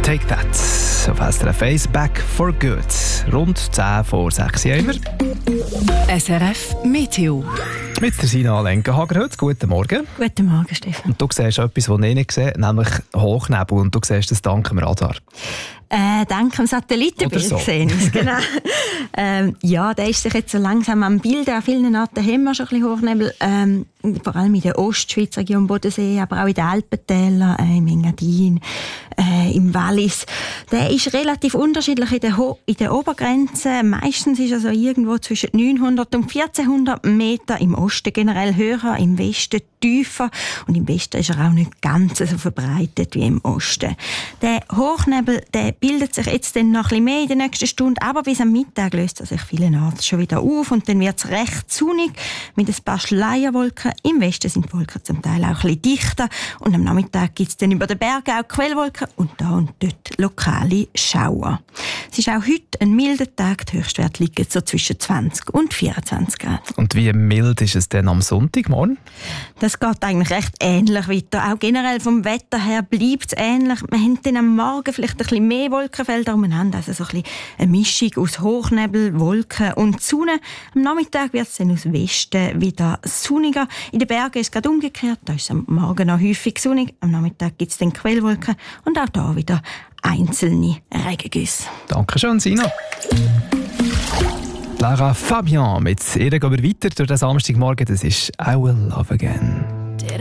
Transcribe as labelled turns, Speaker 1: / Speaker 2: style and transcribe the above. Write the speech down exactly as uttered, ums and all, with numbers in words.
Speaker 1: Take That auf S R F eins, Back for Good. Rund zehn vor sechs haben wir.
Speaker 2: S R F Meteo.
Speaker 1: Mit der Sina Lenkenhager heute. Guten Morgen.
Speaker 3: Guten Morgen, Stefan.
Speaker 1: Und du siehst etwas, das ich nicht sehe, nämlich Hochnebel. Und du siehst das dank dem Radar.
Speaker 3: Äh, dank dem Satellitenbild
Speaker 1: so.
Speaker 3: gesehen. Genau. ähm, ja, der ist sich jetzt so langsam am Bilden. An vielen Orten haben wir schon ein bisschen Hochnebel. Ähm, vor allem in der Ostschweiz, Region Bodensee, aber auch in den Alpentälern, äh, im Engadin, äh, im Wallis. Der ist relativ unterschiedlich in der, Ho- in der Obergrenze. Meistens ist er so irgendwo zwischen neunhundert und vierzehnhundert Meter, im Osten generell höher, im Westen tiefer und im Westen ist er auch nicht ganz so verbreitet wie im Osten. Der Hochnebel, der bildet sich jetzt dann noch ein bisschen mehr in der nächsten Stunde, aber bis am Mittag löst er sich vielenorts schon wieder auf und dann wird es recht sonnig mit ein paar Schleierwolken. Im Westen sind die Wolken zum Teil auch ein bisschen dichter und am Nachmittag gibt es dann über den Bergen auch Quellwolken und da und dort lokale Schauer. Es ist auch heute ein milder Tag, die Höchstwerte liegen so zwischen zwanzig und vierundzwanzig Grad.
Speaker 1: Und wie mild ist es denn am Sonntagmorgen?
Speaker 3: Das geht eigentlich recht ähnlich weiter. Auch generell vom Wetter her bleibt es ähnlich. Wir haben dann am Morgen vielleicht ein bisschen mehr Wolkenfelder umeinander, also so ein bisschen eine Mischung aus Hochnebel, Wolken und Sonne. Am Nachmittag wird es dann aus Westen wieder sonniger. In den Bergen ist es gerade umgekehrt. Da ist es am Morgen noch häufig sonnig. Am Nachmittag gibt es dann Quellwolken und auch da wieder einzelne Regengüsse.
Speaker 1: Dankeschön, Sina. Lara Fabian, mit ihr gehen wir weiter durch den Samstagmorgen. Das ist «I Will Love Again».